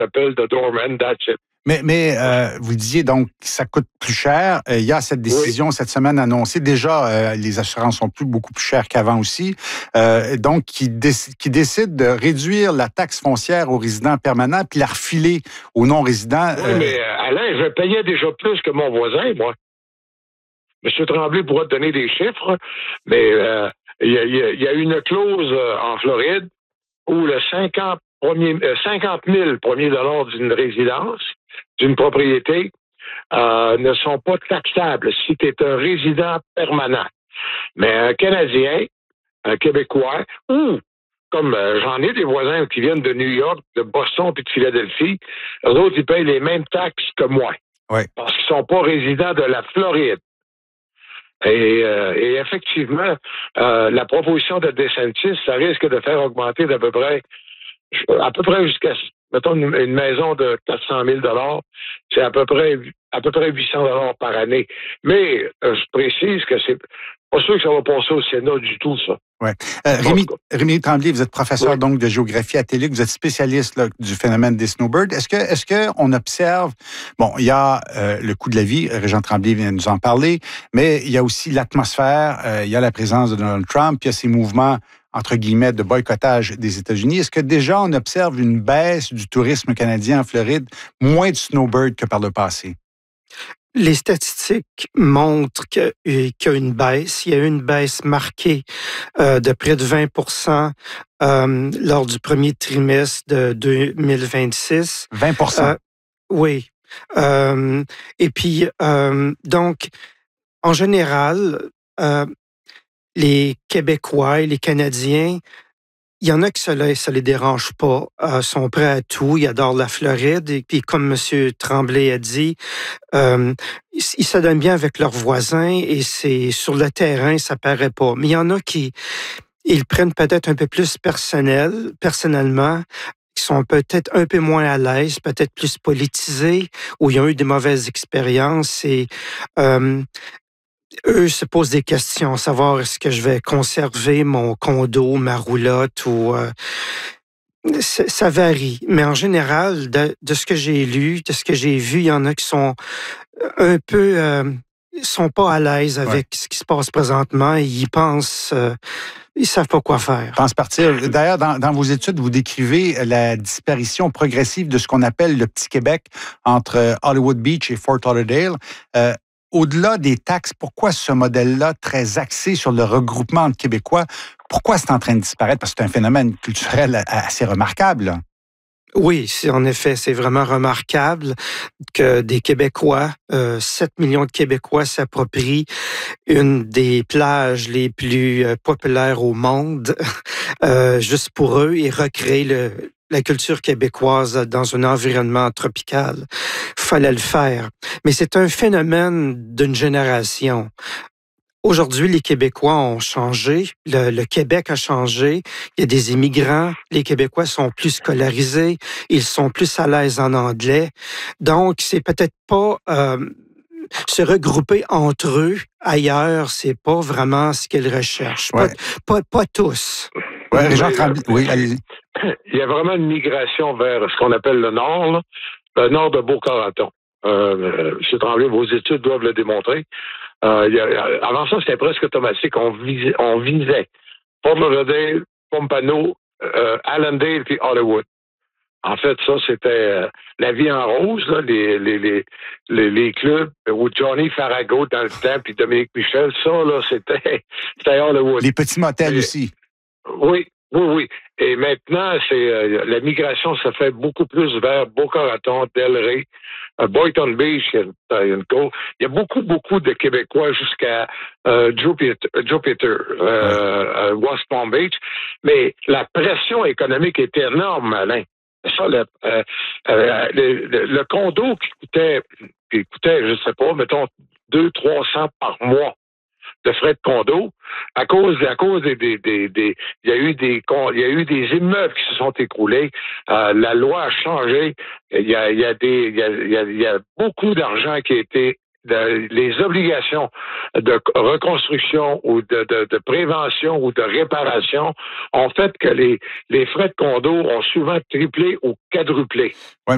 s'appelle The Doorman, that's it. Mais vous disiez donc que ça coûte plus cher. Il y a cette décision cette semaine annoncée. Déjà, les assurances sont beaucoup plus chères qu'avant aussi. Donc, qui décide de réduire la taxe foncière aux résidents permanents puis la refiler aux non-résidents. Oui, mais Alain, je payais déjà plus que mon voisin, moi. M. Tremblay pourra te donner des chiffres, mais il y a une clause en Floride où le 50 000 premiers dollars d'une résidence, d'une propriété, ne sont pas taxables si tu es un résident permanent. Mais un Canadien, un Québécois, ou comme j'en ai des voisins qui viennent de New York, de Boston puis de Philadelphie, eux autres, ils payent les mêmes taxes que moi. Oui. Parce qu'ils ne sont pas résidents de la Floride. Et effectivement, la proposition de DeSantis, ça risque de faire augmenter d'à peu près jusqu'à, mettons, une maison de 400 000 $, c'est à peu près 800 $ par année. Mais je précise que c'est pas sûr que ça va passer au Sénat du tout, ça. Ouais. Rémi Tremblay, vous êtes professeur donc de géographie à TELUC, vous êtes spécialiste là, du phénomène des snowbirds. Est-ce que on observe, bon, il y a le coût de la vie, Régent Tremblay vient de nous en parler, mais il y a aussi l'atmosphère, il y a la présence de Donald Trump, il y a ces mouvements entre guillemets de boycottage des États-Unis. Est-ce que déjà on observe une baisse du tourisme canadien en Floride, moins de snowbirds que par le passé? Les statistiques montrent qu'il y a une baisse. Il y a eu une baisse marquée de près de 20% lors du premier trimestre de 2026. 20%? Oui. Et puis, donc, en général, les Québécois et les Canadiens, il y en a que ça les dérange pas, sont prêts à tout, ils adorent la Floride. Et puis, comme M. Tremblay a dit, ils se donnent bien avec leurs voisins et c'est sur le terrain, ça paraît pas. Mais il y en a qui ils prennent peut-être un peu plus personnellement, qui sont peut-être un peu moins à l'aise, peut-être plus politisés, ou ils ont eu des mauvaises expériences et eux se posent des questions, savoir est-ce que je vais conserver mon condo, ma roulotte ou ça varie. Mais en général, de ce que j'ai lu, de ce que j'ai vu, il y en a qui sont un peu sont pas à l'aise avec ce qui se passe présentement et ils pensent ils savent pas quoi faire. Pense partir. D'ailleurs, dans vos études, vous décrivez la disparition progressive de ce qu'on appelle le Petit Québec entre Hollywood Beach et Fort Lauderdale. Au-delà des taxes, pourquoi ce modèle-là, très axé sur le regroupement de Québécois, pourquoi c'est en train de disparaître? Parce que c'est un phénomène culturel assez remarquable, là. Oui, en effet, c'est vraiment remarquable que des Québécois, 7 millions de Québécois s'approprient une des plages les plus populaires au monde, juste pour eux, et recréer la culture québécoise dans un environnement tropical. Fallait le faire. Mais c'est un phénomène d'une génération. Aujourd'hui, les Québécois ont changé, le Québec a changé, il y a des immigrants, les Québécois sont plus scolarisés, ils sont plus à l'aise en anglais. Donc, c'est peut-être pas se regrouper entre eux ailleurs, c'est pas vraiment ce qu'ils recherchent. Ouais. Pas tous. Ouais, les gens Tremblay, oui, allez-y. Il y a vraiment une migration vers ce qu'on appelle le nord, là, le nord de Beauce-Coraton. M. Tremblay, vos études doivent le démontrer. Avant ça, c'était presque automatique. On visait Fort Lauderdale, Pompano, Allendale puis Hollywood. En fait, ça, c'était la vie en rose, là, les clubs où Johnny Farago dans le temps puis Dominique Michel, ça, là, c'était Hollywood. Les petits motels aussi. Oui. Et maintenant, la migration se fait beaucoup plus vers Beauce-Coraton, Delray, Boynton Beach, il y a beaucoup de Québécois jusqu'à Jupiter, West Palm Beach. Mais la pression économique est énorme, Alain. Ça, le condo qui coûtait, je sais pas, mettons, 200-300 par mois de frais de condo, à cause il y a eu des immeubles qui se sont écroulés. La loi a changé. Il y a beaucoup d'argent qui a été les obligations de reconstruction ou de prévention ou de réparation ont fait que les frais de condo ont souvent triplé ou quadruplé. Ouais,